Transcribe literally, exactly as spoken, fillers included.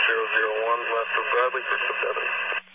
zero zero one left of Bradley for Sub Devon.